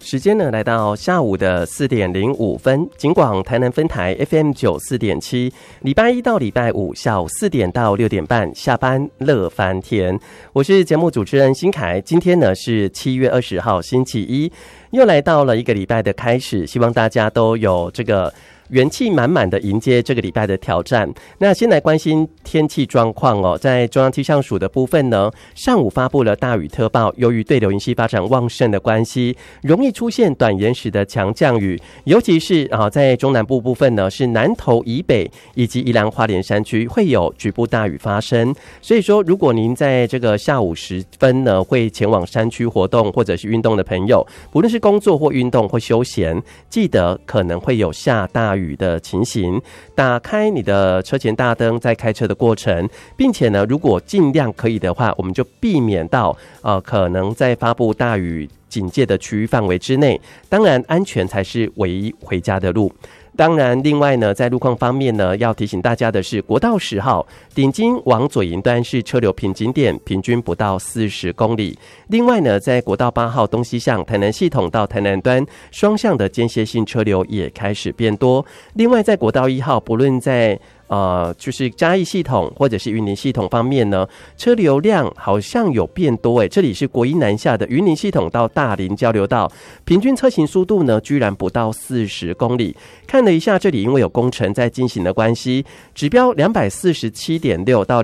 时间呢来到下午的4点05分，警广台南分台 FM 94.7，礼拜一到礼拜五下午4点到6点半下班乐翻天，我是节目主持人新凯。今天呢是7月20号星期一，又来到了一个礼拜的开始，希望大家都有这个元气满满的迎接这个礼拜的挑战。那先来关心天气状况哦，在中央气象署的部分呢，上午发布了大雨特报，由于对流云系发展旺盛的关系，容易出现短延时的强降雨，尤其是在中南部部分呢，是南投以北以及宜兰花莲山区会有局部大雨发生。所以说，如果您在这个下午时分呢，会前往山区活动或者是运动的朋友，不论是工作或运动或休闲，记得可能会有下大雨的情形，打开你的车前大灯，在开车的过程，并且呢，如果尽量可以的话，我们就避免到可能在发布大雨警戒的区域范围之内。当然，安全才是唯一回家的路。当然，另外呢，在路况方面呢，要提醒大家的是，国道10号顶金往左营段是车流瓶颈点，平均不到40公里。另外呢，在国道8号东西向台南系统到台南端双向的间歇性车流也开始变多。另外，在国道1号，不论在就是嘉义系统或者是云林系统方面呢，车流量好像有变多这里是国一南下的云林系统到大林交流道，平均车行速度呢居然不到40公里。看了一下，这里因为有工程在进行的关系，指标 247.6 到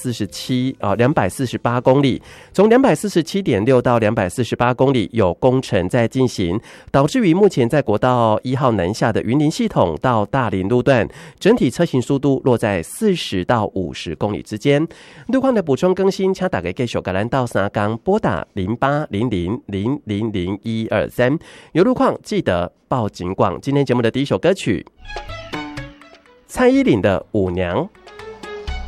248公里，从 247.6 到248公里有工程在进行，导致于目前在国道1号南下的云林系统到大林路段，整体车行速度落在40到50公里之间。路况的补充更新，请大家继续跟咱到三港拨打0800000123，有路况记得报警广。今天节目的第一首歌曲，蔡依林的《舞娘》。